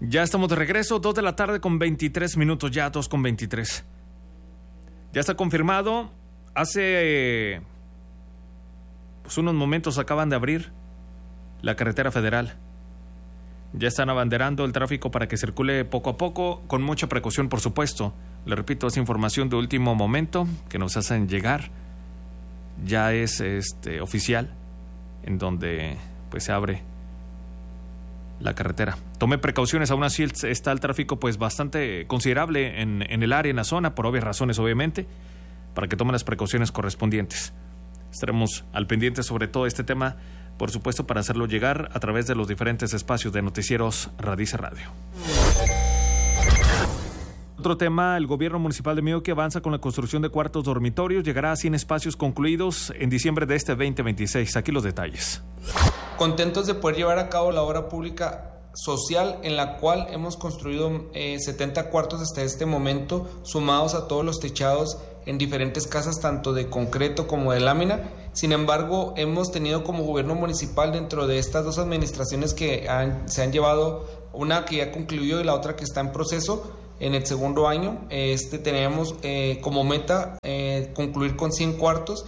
Ya estamos de regreso, 2 de la tarde con 23 minutos, ya 2 con 23. Ya está confirmado, hace unos momentos acaban de abrir la carretera federal. Ya están abanderando el tráfico para que circule poco a poco, con mucha precaución, por supuesto. Le repito, es información de último momento que nos hacen llegar. Ya es oficial, en donde pues se abre la carretera. Tome precauciones, aún así está el tráfico pues bastante considerable en el área, en la zona, por obvias razones obviamente, para que tomen las precauciones correspondientes. Estaremos al pendiente sobre todo este tema, por supuesto, para hacerlo llegar a través de los diferentes espacios de Noticieros Radice Radio. Otro tema, el gobierno municipal de Meoqui avanza con la construcción de cuartos dormitorios, llegará a 100 espacios concluidos en diciembre de este 2026. Aquí los detalles. Contentos de poder llevar a cabo la obra pública social en la cual hemos construido 70 cuartos hasta este momento, sumados a todos los techados en diferentes casas, tanto de concreto como de lámina. Sin embargo, hemos tenido como gobierno municipal, dentro de estas dos administraciones que se han llevado, una que ya concluyó y la otra que está en proceso, en el segundo año, tenemos como meta concluir con 100 cuartos,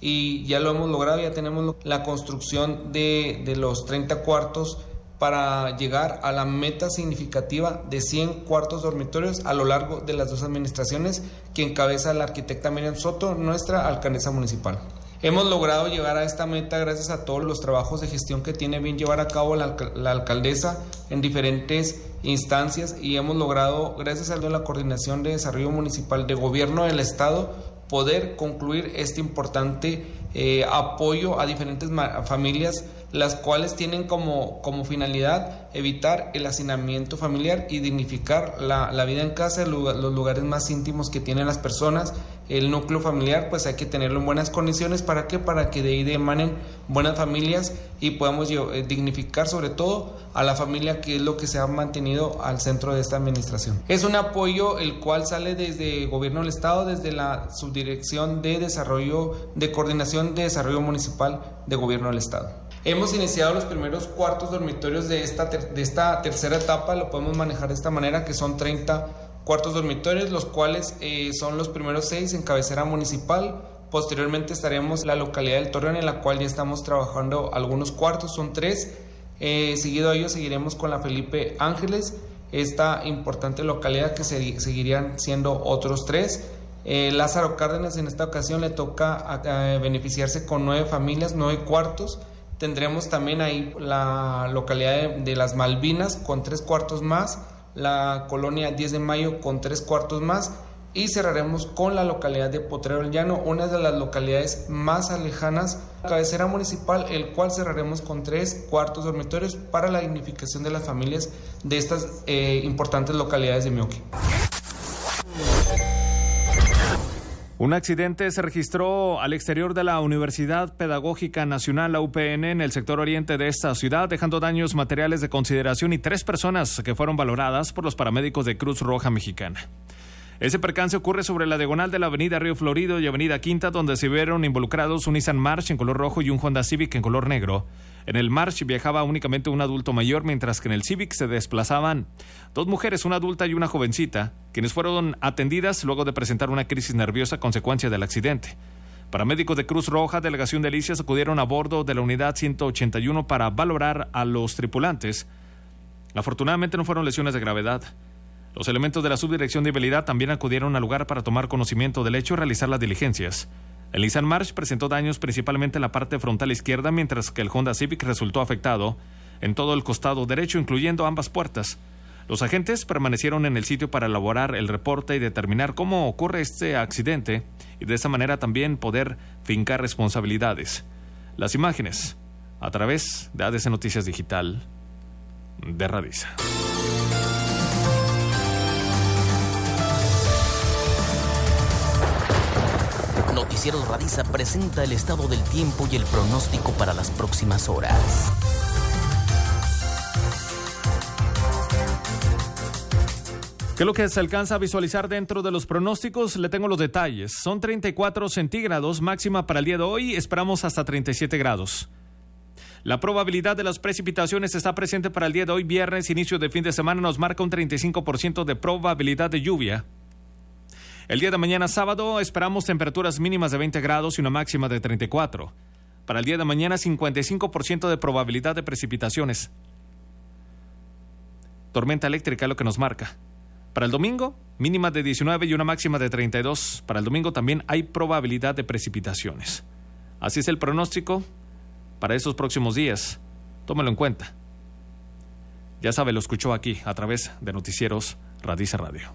y ya lo hemos logrado. Ya tenemos la construcción de los 30 cuartos para llegar a la meta significativa de 100 cuartos dormitorios a lo largo de las dos administraciones que encabeza la arquitecta Miriam Soto, nuestra alcaldesa municipal. Hemos logrado llegar a esta meta gracias a todos los trabajos de gestión que tiene bien llevar a cabo la alcaldesa en diferentes instancias, y hemos logrado, gracias a la Coordinación de Desarrollo Municipal de Gobierno del Estado, poder concluir este importante apoyo a diferentes familias, las cuales tienen como finalidad evitar el hacinamiento familiar y dignificar la vida en casa, los lugares más íntimos que tienen las personas. El núcleo familiar pues hay que tenerlo en buenas condiciones. ¿Para qué? Para que de ahí emanen buenas familias y podamos dignificar sobre todo a la familia, que es lo que se ha mantenido al centro de esta administración. Es un apoyo el cual sale desde Gobierno del Estado, desde la Subdirección de Desarrollo, de Coordinación de Desarrollo Municipal de Gobierno del Estado. Hemos iniciado los primeros cuartos dormitorios de esta tercera etapa, lo podemos manejar de esta manera, que son 30 cuartos dormitorios, los cuales son los primeros 6 en cabecera municipal. Posteriormente estaremos en la localidad del Torreón, en la cual ya estamos trabajando algunos cuartos, son 3. Seguido a ello seguiremos con la Felipe Ángeles, esta importante localidad, que seguirían siendo otros 3. Lázaro Cárdenas en esta ocasión le toca beneficiarse con 9 familias, 9 cuartos. Tendremos también ahí la localidad de Las Malvinas con 3 cuartos más, la colonia 10 de Mayo con 3 cuartos más, y cerraremos con la localidad de Potrero del Llano, una de las localidades más alejanas, cabecera municipal, el cual cerraremos con 3 cuartos dormitorios para la dignificación de las familias de estas importantes localidades de Meoqui. Un accidente se registró al exterior de la Universidad Pedagógica Nacional, la UPN, en el sector oriente de esta ciudad, dejando daños materiales de consideración y 3 personas que fueron valoradas por los paramédicos de Cruz Roja Mexicana. Ese percance ocurre sobre la diagonal de la avenida Río Florido y avenida Quinta, donde se vieron involucrados un Nissan March en color rojo y un Honda Civic en color negro. En el March viajaba únicamente un adulto mayor, mientras que en el Civic se desplazaban 2 mujeres, una adulta y una jovencita, quienes fueron atendidas luego de presentar una crisis nerviosa a consecuencia del accidente. Paramédicos de Cruz Roja, Delegación Delicias, acudieron a bordo de la unidad 181 para valorar a los tripulantes. Afortunadamente no fueron lesiones de gravedad. Los elementos de la Subdirección de Vialidad también acudieron al lugar para tomar conocimiento del hecho y realizar las diligencias. El Nissan March presentó daños principalmente en la parte frontal izquierda, mientras que el Honda Civic resultó afectado en todo el costado derecho, incluyendo ambas puertas. Los agentes permanecieron en el sitio para elaborar el reporte y determinar cómo ocurre este accidente, y de esa manera también poder fincar responsabilidades. Las imágenes a través de ADC Noticias Digital de Radice. Noticieros Radice presenta el estado del tiempo y el pronóstico para las próximas horas. ¿Qué es lo que se alcanza a visualizar dentro de los pronósticos? Le tengo los detalles. Son 34 centígrados, máxima para el día de hoy, esperamos hasta 37 grados. La probabilidad de las precipitaciones está presente para el día de hoy, viernes, inicio de fin de semana, nos marca un 35% de probabilidad de lluvia. El día de mañana, sábado, esperamos temperaturas mínimas de 20 grados y una máxima de 34. Para el día de mañana, 55% de probabilidad de precipitaciones. Tormenta eléctrica es lo que nos marca. Para el domingo, mínima de 19 y una máxima de 32. Para el domingo también hay probabilidad de precipitaciones. Así es el pronóstico para esos próximos días. Tómelo en cuenta. Ya sabe, lo escuchó aquí a través de Noticieros Radiza Radio.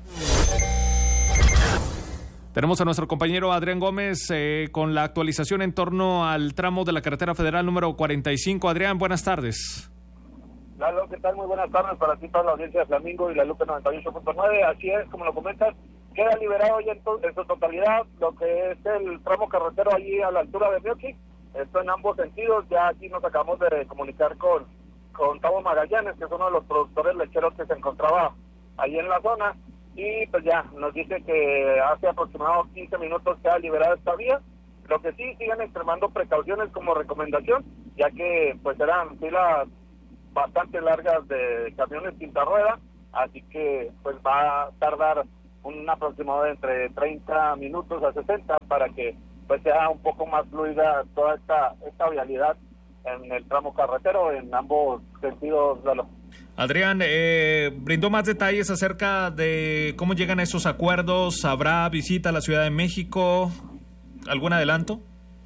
Tenemos a nuestro compañero Adrián Gómez con la actualización en torno al tramo de la carretera federal número 45. Adrián, buenas tardes. Lalo, ¿qué tal? Muy buenas tardes para ti, toda la audiencia de Flamingo y la Lupe 98.9. Así es, como lo comentas, queda liberado ya en su totalidad lo que es el tramo carretero allí a la altura de Mioqui. Esto en ambos sentidos. Ya aquí nos acabamos de comunicar con Tavo Magallanes, que es uno de los productores lecheros que se encontraba ahí en la zona. Y pues ya nos dice que hace aproximadamente 15 minutos queda liberada esta vía. Lo que sí, siguen extremando precauciones como recomendación, ya que pues eran filas bastante largas de camiones pintarrueda, así que pues va a tardar un aproximado de entre 30 minutos a 60 para que pues sea un poco más fluida toda esta vialidad en el tramo carretero en ambos sentidos. Adrián, brindó más detalles acerca de cómo llegan a esos acuerdos. ¿Habrá visita a la Ciudad de México? ¿Algún adelanto?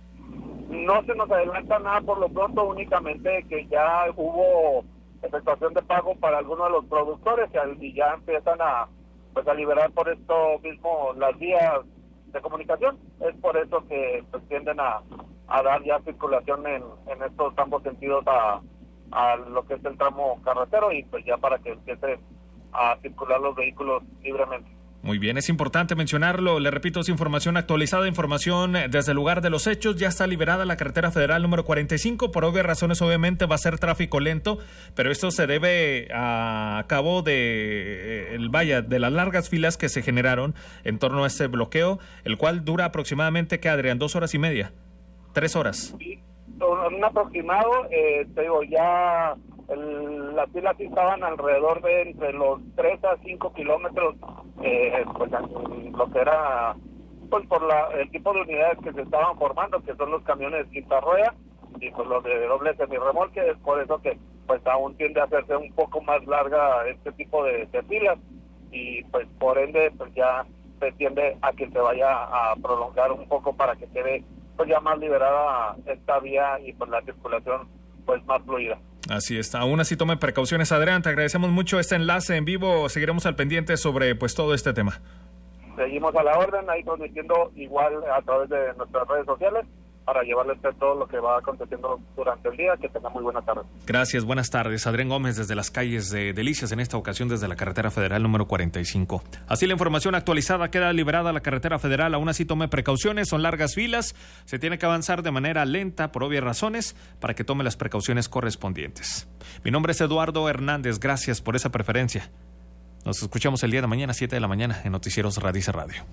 No se nos adelanta nada por lo pronto, únicamente que ya hubo efectuación de pago para algunos de los productores y ya empiezan a liberar por esto mismo las vías de comunicación. Es por eso que pues, tienden a dar ya circulación en estos ambos sentidos a lo que es el tramo carretero y pues ya para que empiecen a circular los vehículos libremente. Muy bien, es importante mencionarlo, le repito, es información actualizada, información desde el lugar de los hechos. Ya está liberada la carretera federal número 45, por obvias razones obviamente va a ser tráfico lento, pero esto se debe a cabo de las largas filas que se generaron en torno a este bloqueo, el cual dura aproximadamente, ¿qué, Adrián? 2 horas y media, 3 horas. Sí, un aproximado, te digo, ya las filas sí estaban alrededor de entre los 3 a 5 kilómetros, pues lo que era pues por el tipo de unidades que se estaban formando, que son los camiones quinta rueda y pues los de doble semirremolque. Es por eso que pues aún tiende a hacerse un poco más larga este tipo de filas y pues por ende pues ya se tiende a que se vaya a prolongar un poco para que quede pues ya más liberada esta vía y pues la circulación pues más fluida. Así está. Aún así tomen precauciones, Adrián. Te agradecemos mucho este enlace en vivo. Seguiremos al pendiente sobre pues todo este tema. Seguimos a la orden, ahí transmitiendo igual a través de nuestras redes sociales para llevarles todo lo que va aconteciendo durante el día. Que tengan muy buena tarde. Gracias, buenas tardes. Adrián Gómez desde las calles de Delicias, en esta ocasión desde la carretera federal número 45. Así la información actualizada, queda liberada la carretera federal. Aún así tome precauciones, son largas filas, se tiene que avanzar de manera lenta por obvias razones para que tome las precauciones correspondientes. Mi nombre es Eduardo Hernández, gracias por esa preferencia. Nos escuchamos el día de mañana, 7 de la mañana, en Noticieros Radiza Radio.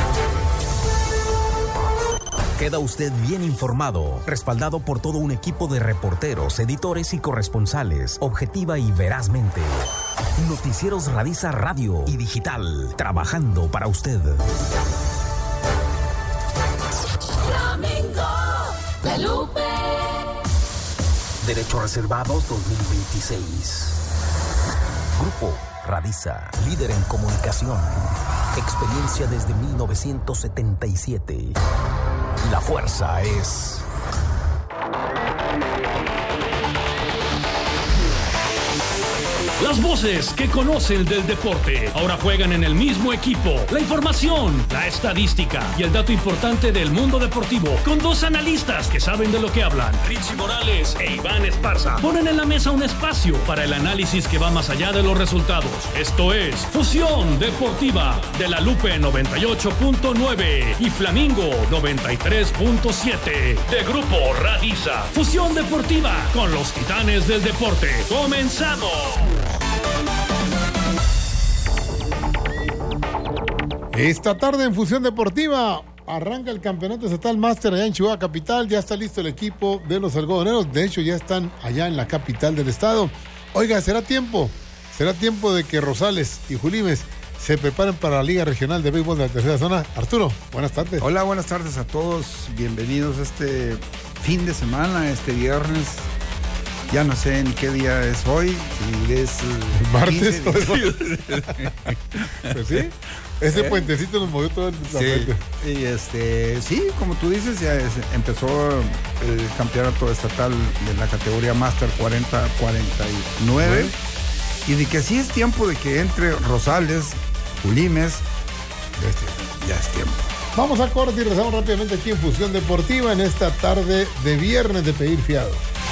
Queda usted bien informado, respaldado por todo un equipo de reporteros, editores y corresponsales, objetiva y verazmente. Noticieros Radiza Radio y Digital, trabajando para usted. Flamingo, La Lupe. Derechos reservados 2026. Grupo Radiza, líder en comunicación. Experiencia desde 1977. La fuerza es... Las voces que conocen del deporte ahora juegan en el mismo equipo. La información, la estadística y el dato importante del mundo deportivo con 2 analistas que saben de lo que hablan. Richie Morales e Iván Esparza ponen en la mesa un espacio para el análisis que va más allá de los resultados. Esto es Fusión Deportiva de La Lupe 98.9 y Flamingo 93.7 de Grupo Radiza. Fusión Deportiva con los titanes del deporte. ¡Comenzamos! Esta tarde en Fusión Deportiva, Arranca el campeonato estatal Máster allá en Chihuahua Capital. Ya está listo el equipo de los algodoneros. De hecho, ya están allá en la capital del estado. Oiga, será tiempo de que Rosales y Julimes se preparen para la Liga Regional de Béisbol de la Tercera Zona. Arturo, buenas tardes. Hola, buenas tardes a todos. Bienvenidos a este fin de semana, este viernes. Ya no sé ni qué día es hoy, si es martes. Pues sí, ese puentecito nos movió todo el tapete. Sí, sí, como tú dices, ya empezó el campeonato estatal de la categoría Máster 40-49. Y de que sí es tiempo de que entre Rosales, Julimes, ya es tiempo. Vamos a corte y regresamos rápidamente aquí en Fusión Deportiva en esta tarde de viernes de pedir fiado.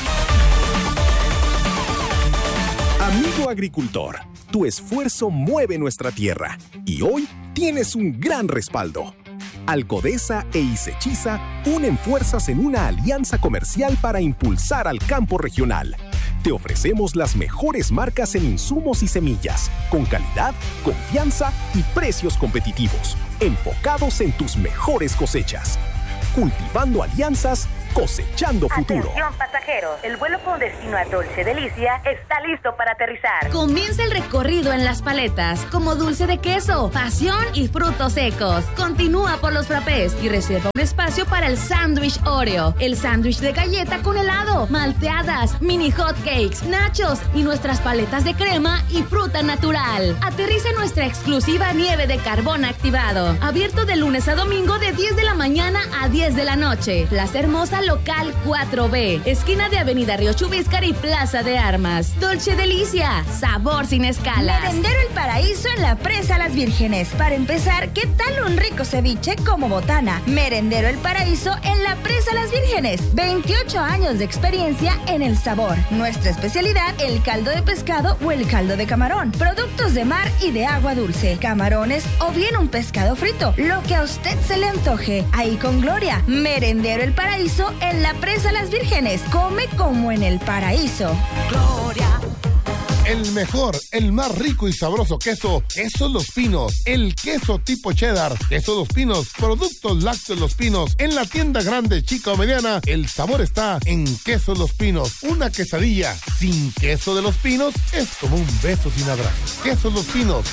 Amigo agricultor, tu esfuerzo mueve nuestra tierra y hoy tienes un gran respaldo. Alcodesa e Isechiza unen fuerzas en una alianza comercial para impulsar al campo regional. Te ofrecemos las mejores marcas en insumos y semillas, con calidad, confianza y precios competitivos, enfocados en tus mejores cosechas. Cultivando alianzas, cosechando futuro. Atención pasajeros, el vuelo con destino a Dolce Delicia está listo para aterrizar. Comienza el recorrido en las paletas, como dulce de queso, pasión y frutos secos. Continúa por los frappés y reserva un espacio para el sándwich Oreo, el sándwich de galleta con helado, malteadas, mini hot cakes, nachos y nuestras paletas de crema y fruta natural. Aterriza en nuestra exclusiva nieve de carbón activado, abierto de lunes a domingo de 10 de la mañana a 10 de la noche. Plaza Hermosa Local 4B, esquina de Avenida Río Chubíscar y Plaza de Armas. Dolce Delicia, sabor sin escalas. Merendero El Paraíso en la Presa Las Vírgenes. Para empezar, ¿qué tal un rico ceviche como botana? Merendero El Paraíso en la Presa Las Vírgenes. 28 años de experiencia en el sabor. Nuestra especialidad, el caldo de pescado o el caldo de camarón. Productos de mar y de agua dulce. Camarones o bien un pescado frito. Lo que a usted se le antoje. Ahí con Gloria. Merendero El Paraíso en la Presa Las Vírgenes. Come como en el paraíso. Gloria. El mejor, el más rico y sabroso queso Los Pinos. El queso tipo cheddar, queso Los Pinos, productos lácteos Los Pinos. En la tienda grande, chica o mediana, el sabor está en queso Los Pinos. Una quesadilla sin queso de Los Pinos es como un beso sin abrazo. Queso Los Pinos,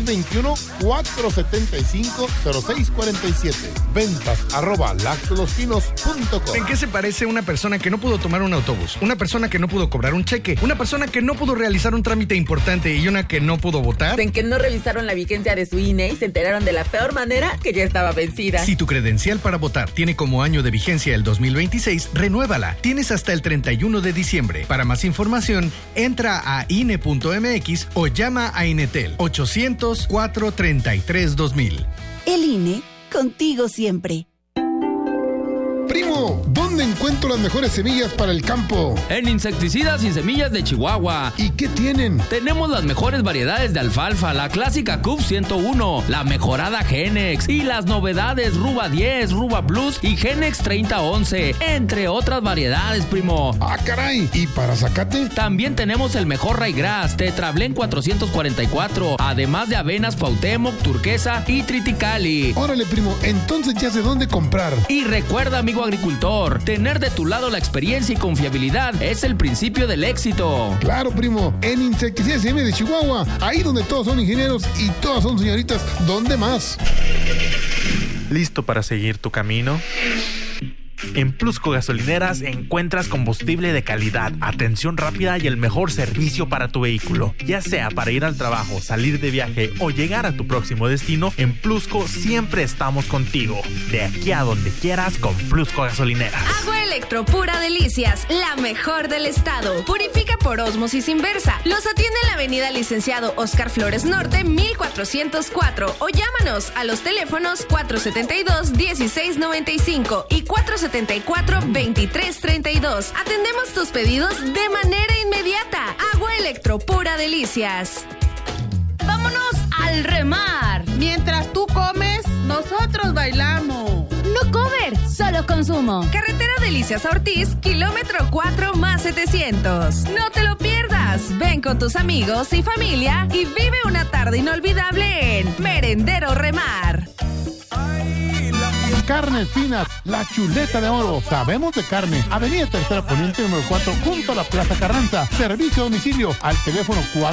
621-475-0647. Ventas @lactolospinos.com. ¿En qué se parece una persona que no pudo tomar un autobús? Una persona que no pudo cobrar un cheque, una persona que no pudo realizar un trámite importante y una que no pudo votar. En que no revisaron la vigencia de su INE y se enteraron de la peor manera que ya estaba vencida. Si tu credencial para votar tiene como año de vigencia el 2026, renuévala. Tienes hasta el 31 de diciembre. Para más información, entra a INE.mx o llama a Inetel 800-433-2000. El INE, contigo siempre. Primo, ¿dónde encuentro las mejores semillas para el campo? En Insecticidas y Semillas de Chihuahua. ¿Y qué tienen? Tenemos las mejores variedades de alfalfa, la clásica CUP 101, la mejorada Genex y las novedades Ruba 10, Ruba Plus y Genex 3011, entre otras variedades, primo. ¡Ah, caray! ¿Y para zacate? También tenemos el mejor Raygrass, Tetrablén 444, además de avenas Cuauhtémoc, Turquesa y Triticali. Órale, primo, entonces ya sé dónde comprar. Y recuerda, amigo agricultor, tener de tu lado la experiencia y confiabilidad es el principio del éxito. Claro, primo, en Insecticidas y Semillas de Chihuahua, ahí donde todos son ingenieros y todas son señoritas, ¿dónde más? ¿Listo para seguir tu camino? En Plusco Gasolineras encuentras combustible de calidad, atención rápida y el mejor servicio para tu vehículo. Ya sea para ir al trabajo, salir de viaje o llegar a tu próximo destino, en Plusco siempre estamos contigo. De aquí a donde quieras con Plusco Gasolineras. Agua Electro Pura Delicias, la mejor del estado. Purifica por ósmosis inversa. Los atiende en la avenida Licenciado Oscar Flores Norte, 1404. O llámanos a los teléfonos 472-1695 y 474-2332. Atendemos tus pedidos de manera inmediata. Agua Electro Pura Delicias. ¡Vámonos al remar! Mientras tú comes, nosotros bailamos. No cover, solo consumo. Carretera Delicias a Ortiz, kilómetro 4 más 700. No te lo pierdas. Ven con tus amigos y familia y vive una tarde inolvidable en Merendero Remar. Ay, la Carnes Finas, La Chuleta de Oro. Sabemos de carne. Avenida Tercera Poniente número 4, junto a la Plaza Carranza. Servicio a domicilio al teléfono 4